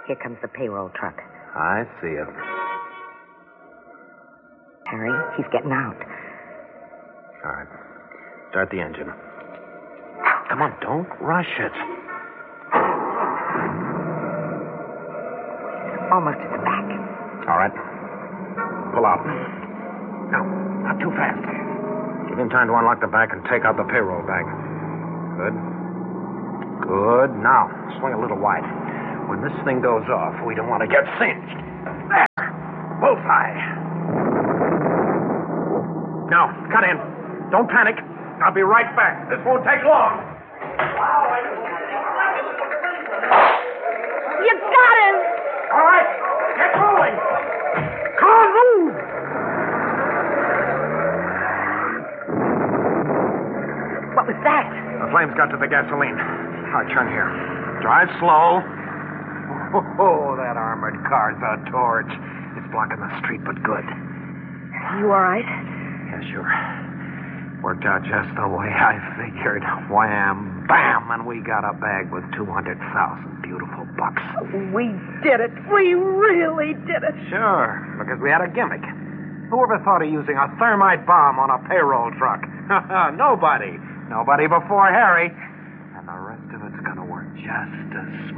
Here comes the payroll truck. I see it. Harry, he's getting out. All right. Start the engine. Come on, don't rush it. Almost at the back. All right. Pull out. No, not too fast. Give him time to unlock the back and take out the payroll bag. Good. Good. Now, swing a little wide. When this thing goes off, we don't want to get singed. There. Bullseye. Now, cut in. Don't panic. I'll be right back. This won't take long. You got him! All right. Get rolling. Come on, move. What was that? The flames got to the gasoline. All right, turn here. Drive slow. Oh, that armored car's a torch. It's blocking the street, but good. You all right? Yeah, sure. Worked out just the way I figured. Wham, bam, and we got a bag with 200,000 beautiful bucks. We did it. We really did it. Sure, because we had a gimmick. Who ever thought of using a thermite bomb on a payroll truck? Nobody. Nobody before Harry. And the rest of it's going to work just as smooth.